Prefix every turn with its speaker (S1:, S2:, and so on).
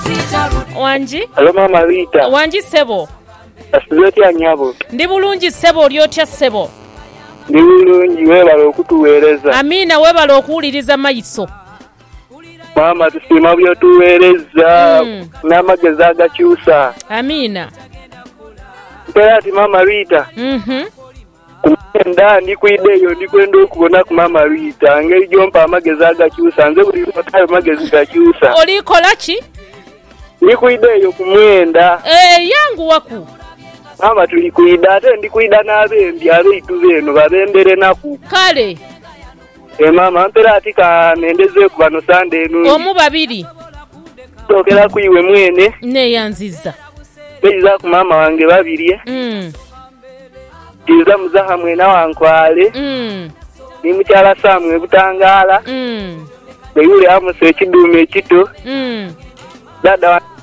S1: Wanji?
S2: Hello Mama Rita.
S1: Wanji sebo.
S2: Asizoti anyabo.
S1: Ndi bulungi sebo oli otya sebo?
S2: Ndi bulungi webala okutuweereza.
S1: Amina webala okuwuliriza maiso.
S2: Mama tusiima byotuweereza n'amagezi agakyusa.
S1: Amina.
S2: Mpera ati Mama Rita. Kumenda ndikuideyo ndikwenda okubona ku Mama Rita ngeri gyompa amagezi agakyusa nze buli mutayo amagezi gakyusa.
S1: Olikola ki?
S2: Ndikuideyo kumwenda.
S1: Yangu waku.
S2: Mama tulikuida ate ndikuida n'abendi abeitu beno babembere naku.
S1: Kale.
S2: Mama mpera ati kanendeze ku bano Sunday eno.
S1: Omu babiri.
S2: Tokera kuiwe mwene.
S1: Neyanziza.
S2: Beiza ku mama wange babiri. Tiza muzaha mwena wankwale. Ni mukyala Samwe Butangala. Beyule amuse ekidume ekito. Dada